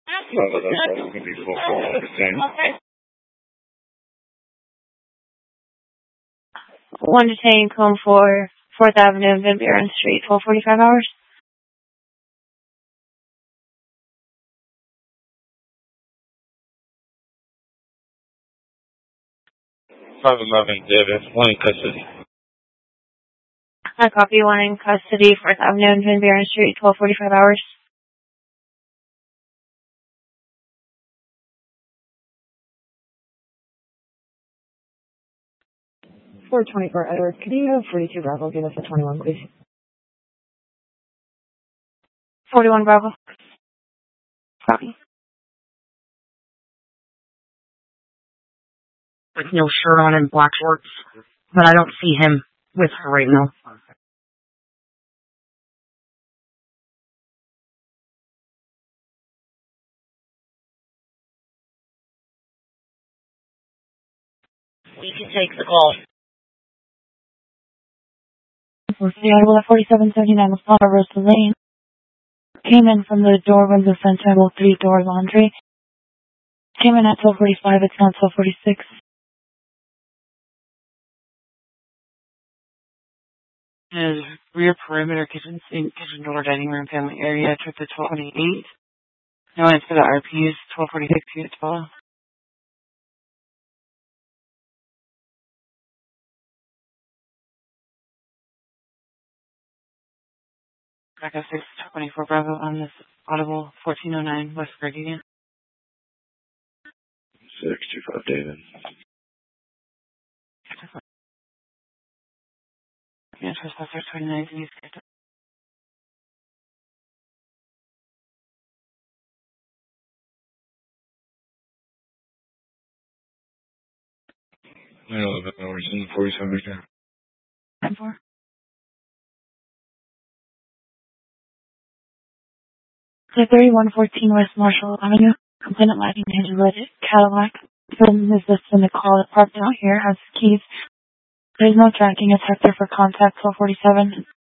No, that's probably going to be full 4%. Okay. 1 to 10 Comb 4, 4th Avenue, Van Buren Street, 12:45 hours. 511 Davis, 1 in custody. I copy, 1 in custody, 4th Avenue and Van Buren Street, 12:45 hours. 424 Edward, could you have 42 Bravo give us a 21, please? 41 Bravo. Copy. With no shirt on and black shorts, but I don't see him with her right now. We can take the call. For Seattle at 4779 Lasana Rosa Lane. Came in from the door when the Sentinel 3-door laundry. Came in at 12:45, it's now 12:46. His rear perimeter kitchen sink, kitchen door, dining room, family area, trip to 1228. No answer for the RPs, 1246 unit 12. Echo 624 Bravo on this audible 1409 West Gradient. 625 David. Yeah, trespasser 29 East. 911 hours in 47 again. 10-4. The 3114 West Marshall Avenue. Complainant lighting his red Cadillac. Film is listed in the call department out here, has keys. There's no tracking. It's Hector for contact 1247.